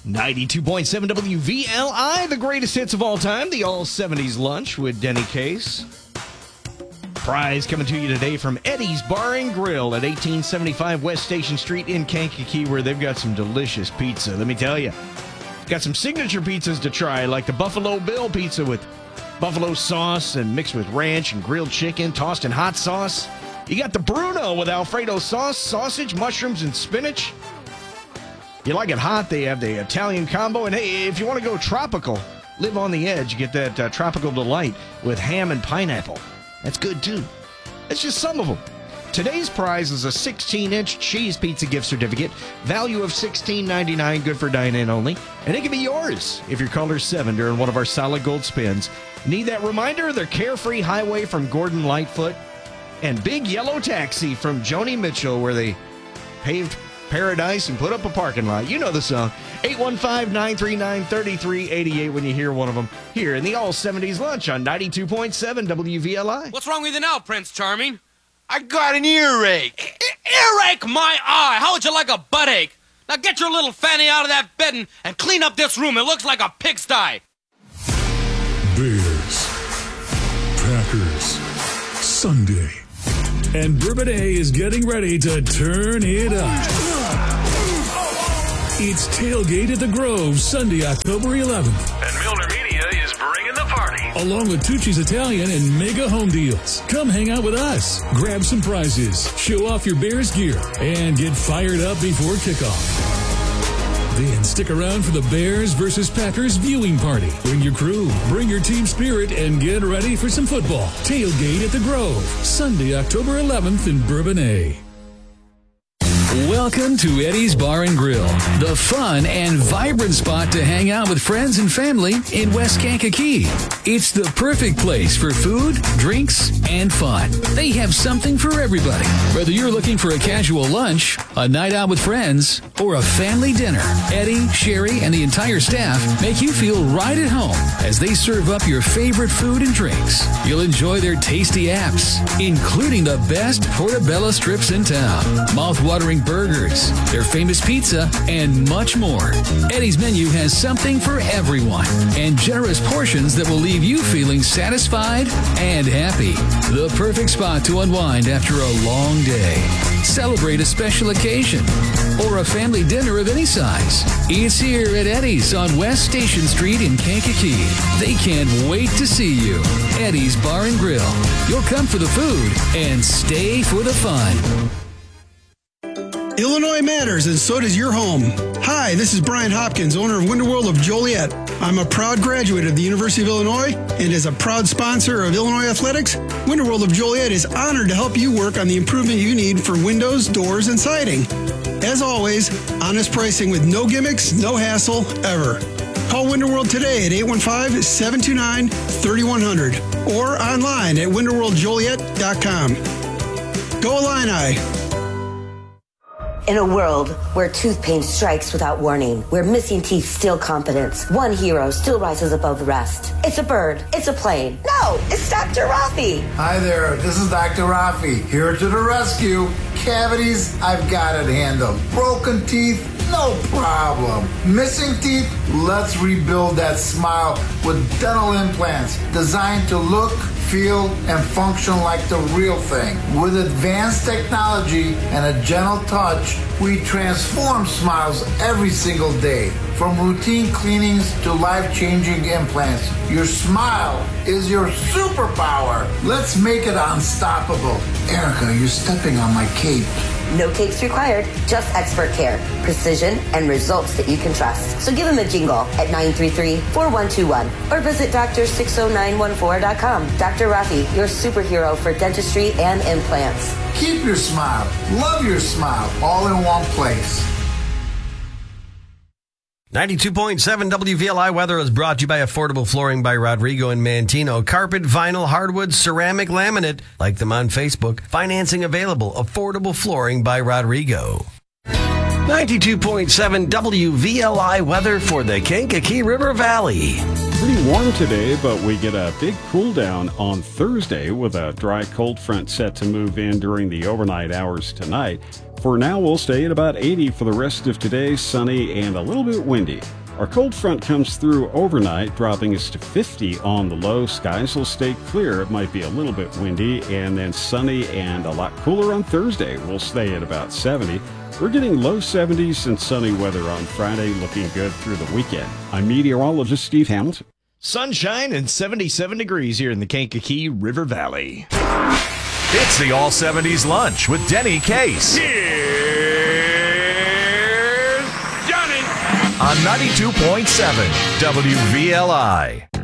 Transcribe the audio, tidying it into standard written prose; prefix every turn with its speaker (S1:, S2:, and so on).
S1: 92.7 WVLI, the greatest hits of all time, the All 70s Lunch with Denny Case. Prize coming to you today from Eddie's Bar and Grill at 1875 West Station Street in Kankakee, where they've got some delicious pizza. Let me tell you, got some signature pizzas to try, like the Buffalo Bill pizza with buffalo sauce and mixed with ranch and grilled chicken, tossed in hot sauce. You got the Bruno with Alfredo sauce, sausage, mushrooms, and spinach. You like it hot, they have the Italian combo. And hey, if you want to go tropical, live on the edge, get that tropical delight with ham and pineapple. That's good too. That's just some of them. Today's prize is a 16-inch cheese pizza gift certificate, value of $16.99, good for dine-in only. And it can be yours if your color's 7 during one of our solid gold spins. Need that reminder? The Carefree Highway from Gordon Lightfoot and Big Yellow Taxi from Joni Mitchell, where they paved paradise and put up a parking lot. You know the song. 815-939-3388 when you hear one of them here in the All 70s Lunch on 92.7 WVLI.
S2: What's wrong with you now, Prince Charming?
S3: I got an earache.
S2: Earache, my eye! How would you like a butt ache? Now get your little fanny out of that bed and clean up this room. It looks like a pigsty.
S4: Bears, Packers, Sunday. And Bourbonnais is getting ready to turn it up. It's Tailgate at the Grove, Sunday, October 11th.
S5: And Milner Media is bringing the party.
S4: Along with Tucci's Italian and Mega Home Deals. Come hang out with us, grab some prizes, show off your Bears gear, and get fired up before kickoff. Then stick around for the Bears versus Packers viewing party. Bring your crew, bring your team spirit, and get ready for some football. Tailgate at the Grove, Sunday, October 11th in Bourbonnais.
S6: Welcome to Eddie's Bar and Grill, the fun and vibrant spot to hang out with friends and family in West Kankakee. It's the perfect place for food, drinks, and fun. They have something for everybody. Whether you're looking for a casual lunch, a night out with friends, or a family dinner, Eddie, Sherry, and the entire staff make you feel right at home as they serve up your favorite food and drinks. You'll enjoy their tasty apps, including the best portobello strips in town, mouth-watering burgers, their famous pizza, and much more. Eddie's menu has something for everyone and generous portions that will leave you feeling satisfied and happy. The perfect spot to unwind after a long day. Celebrate a special occasion or a family dinner of any size. It's here at Eddie's on West Station Street in Kankakee. They can't wait to see you. Eddie's Bar and Grill. You'll come for the food and stay for the fun.
S7: Illinois matters, and so does your home. Hi, this is Brian Hopkins, owner of Winterworld of Joliet. I'm a proud graduate of the University of Illinois, and as a proud sponsor of Illinois Athletics, Winterworld of Joliet is honored to help you work on the improvement you need for windows, doors, and siding. As always, honest pricing with no gimmicks, no hassle, ever. Call Winterworld today at 815-729-3100 or online at winterworldjoliet.com. Go Illini!
S8: In a world where tooth pain strikes without warning, where missing teeth steal confidence, one hero still rises above the rest. It's a bird. It's a plane. No, it's Dr. Rafi.
S9: Hi there, this is Dr. Rafi, here to the rescue. Cavities, I've got it handled. Broken teeth, no problem. Missing teeth, let's rebuild that smile with dental implants designed to look, feel, and function like the real thing. With advanced technology and a gentle touch, we transform smiles every single day. From routine cleanings to life-changing implants, your smile is your superpower. Let's make it unstoppable. Erica, you're stepping on my cape.
S8: No capes required, just expert care, precision, and results that you can trust. So give him a jingle at 933-4121 or visit Dr.60914.com. Dr. Rafi, your superhero for dentistry and implants.
S9: Keep your smile, love your smile, all in one place.
S10: 92.7 WVLI weather is brought to you by Affordable Flooring by Rodrigo and Mantino. Carpet, vinyl, hardwood, ceramic, laminate. Like them on Facebook. Financing available. Affordable Flooring by Rodrigo. 92.7 WVLI weather for the Kankakee River Valley.
S11: Pretty warm today, but we get a big cool down on Thursday with a dry cold front set to move in during the overnight hours tonight. For now, we'll stay at about 80 for the rest of today, sunny and a little bit windy. Our cold front comes through overnight, dropping us to 50 on the low. Skies will stay clear. It might be a little bit windy, and then sunny and a lot cooler on Thursday. We'll stay at about 70. We're getting low 70s and sunny weather on Friday, looking good through the weekend. I'm meteorologist Steve Hamilton.
S1: Sunshine and 77 degrees here in the Kankakee River Valley.
S12: It's the All 70s Lunch with Denny Case.
S5: Here's Johnny.
S12: On 92.7 WVLI.